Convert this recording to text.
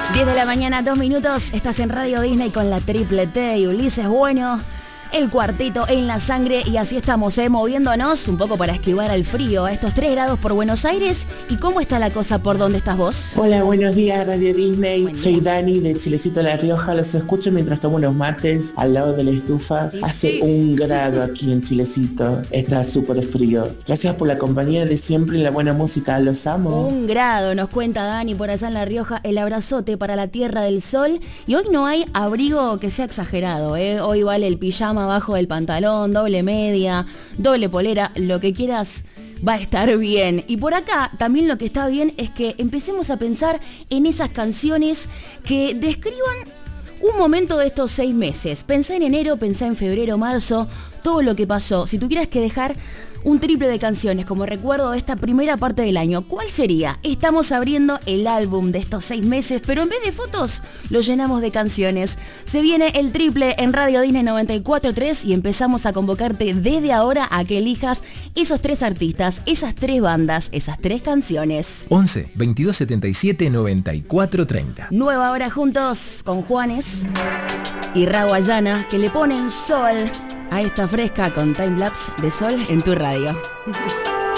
10 de la mañana, 2 minutos, estás en Radio Disney con la Triple T y Ulises Bueno, el cuarteto en la sangre, y así estamos, moviéndonos un poco para esquivar al frío, a estos 3 grados por Buenos Aires. ¿Y cómo está la cosa por dónde estás vos? Hola, buenos días Radio Disney, soy Dani de Chilecito La Rioja, los escucho mientras tomo unos mates al lado de la estufa. Hace 1 grado aquí en Chilecito, está súper frío. Gracias por la compañía de siempre y la buena música, los amo. 1 grado, nos cuenta Dani por allá en La Rioja, el abrazote para la Tierra del Sol. Y hoy no hay abrigo que sea exagerado, hoy vale el pijama abajo del pantalón, doble media, doble polera, lo que quieras va a estar bien. Y por acá también lo que está bien es que empecemos a pensar en esas canciones que describan un momento de estos 6 meses. Pensá en enero, pensá en febrero, marzo, todo lo que pasó. Si tuvieras que dejar un triple de canciones como recuerdo de esta primera parte del año, ¿cuál sería? Estamos abriendo el álbum de estos 6 meses, pero en vez de fotos, lo llenamos de canciones. Se viene el triple en Radio Disney 94.3 y empezamos a convocarte desde ahora a que elijas esos 3 artistas, esas 3 bandas, esas 3 canciones. 11 22 77 94 30. Nueva hora juntos con Juanes y Raguayana, que le ponen sol a esta fresca con timelapse de sol en tu radio.